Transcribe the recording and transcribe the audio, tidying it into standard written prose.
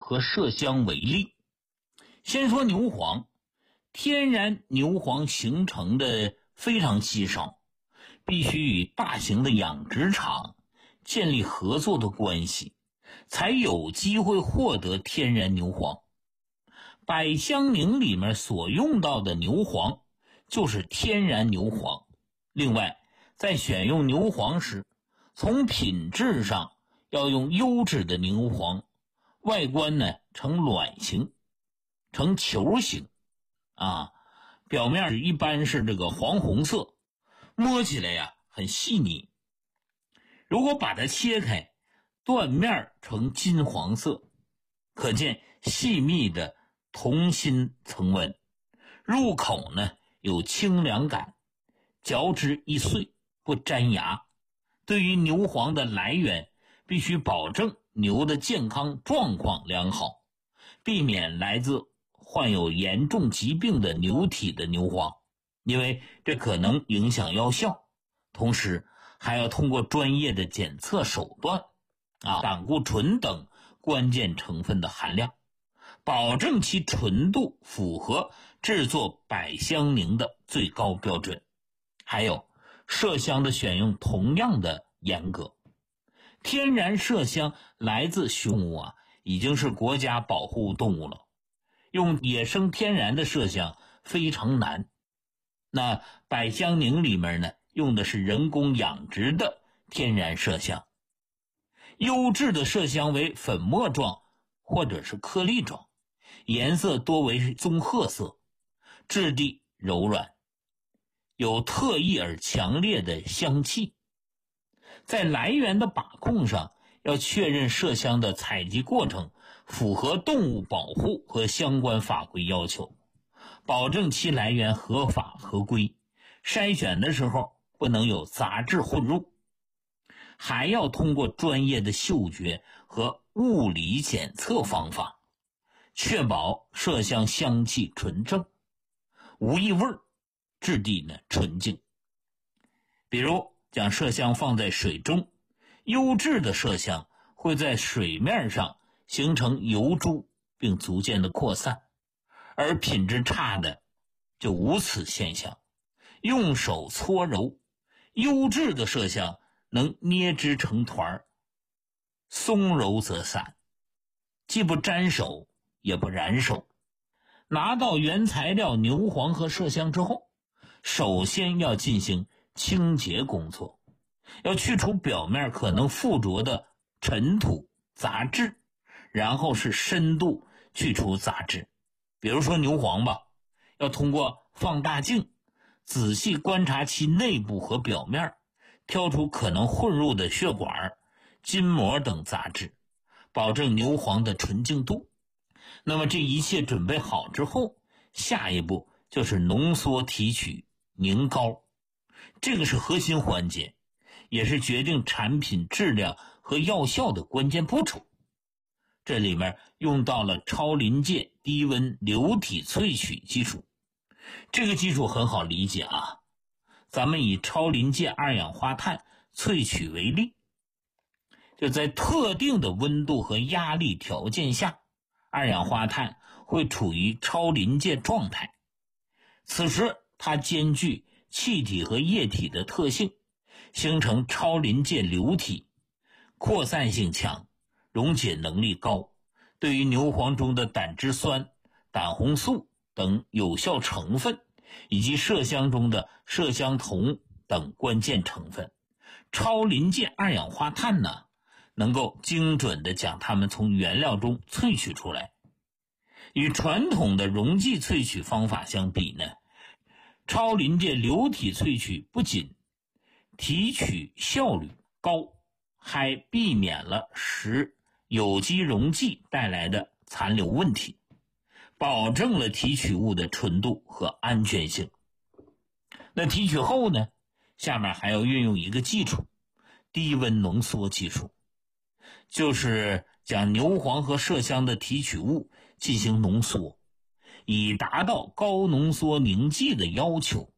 和麝香为例。先说牛黄，天然牛黄形成的非常稀少，必须与大型的养殖场建立合作的关系，才有机会获得天然牛黄。百香凝里面所用到的牛黄就是天然牛黄。另外，在选用牛黄时，从品质上要用优质的牛黄，外观呢呈卵形，呈球形表面一般是这个黄红色，摸起来呀很细腻。如果把它切开，断面呈金黄色，可见细密的同心层纹，入口呢有清凉感，嚼之易碎，不粘牙。对于牛黄的来源，必须保证牛的健康状况良好，避免来自患有严重疾病的牛体的牛黄，因为这可能影响药效。同时还要通过专业的检测手段胆固醇等关键成分的含量，保证其纯度符合制作百香凝的最高标准。还有麝香的选用同样的严格。天然麝香来自熊物已经是国家保护动物了，用野生天然的麝香非常难。那百香凝里面呢，用的是人工养殖的天然麝香。优质的麝香为粉末状或者是颗粒状，颜色多为棕褐色，质地柔软，有特异而强烈的香气。在来源的把控上，要确认麝香的采集过程符合动物保护和相关法规要求，保证其来源合法合规。筛选的时候不能有杂质混入，还要通过专业的嗅觉和物理检测方法，确保麝香香气纯正，无异味，质地呢纯净。比如将麝香放在水中，优质的麝香会在水面上形成油珠，并逐渐的扩散，而品质差的就无此现象。用手搓揉，优质的麝香能捏之成团，松柔则散，既不沾手也不染手。拿到原材料牛黄和麝香之后，首先要进行清洁工作，要去除表面可能附着的尘土杂质，然后是深度去除杂质。比如说牛黄吧，要通过放大镜仔细观察其内部和表面，挑出可能混入的血管、筋膜等杂质，保证牛黄的纯净度。那么这一切准备好之后，下一步就是浓缩提取凝膏，这个是核心环节，也是决定产品质量和药效的关键步骤。这里面用到了超临界低温流体萃取技术。这个技术很好理解咱们以超临界二氧化碳萃取为例，就在特定的温度和压力条件下，二氧化碳会处于超临界状态，此时它兼具气体和液体的特性，形成超临界流体，扩散性强，溶解能力高，对于牛黄中的胆汁酸、胆红素等有效成分，以及麝香中的麝香酮等关键成分，超临界二氧化碳能够精准地将它们从原料中萃取出来。与传统的溶剂萃取方法相比超临界流体萃取不仅提取效率高，还避免了使有机溶剂带来的残留问题，保证了提取物的纯度和安全性。那提取后呢，下面还要运用一个技术，低温浓缩技术，就是将牛黄和麝香的提取物进行浓缩，以达到高浓缩凝剂的要求。